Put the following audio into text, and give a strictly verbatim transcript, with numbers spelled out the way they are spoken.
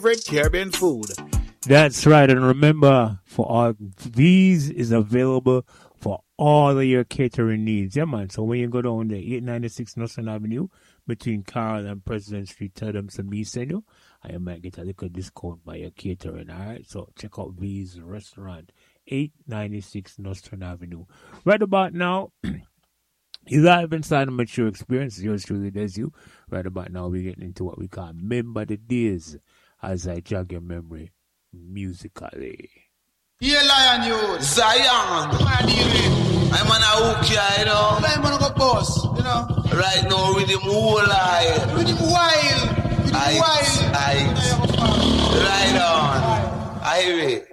favorite Caribbean food. That's right. And remember, for all these is available for all of your catering needs. Yeah, man. So when you go down there, eight ninety-six Northern Avenue, between Carl and President Street, tell them to me send you, and you might get a little discount by your catering. All right. So check out V's Restaurant, eight ninety-six Northern Avenue. Right about now, you live inside a mature experience. Yours truly does you. Right about now, we're getting into what we call Remember the Days as I jog your memory musically. Yeah, Lion, you. Zion. I'm on a hook here, you know. I'm on a boss, you know. Right now, with him whole eye. With him wild. With him wild. Ice. Right on. I hear it.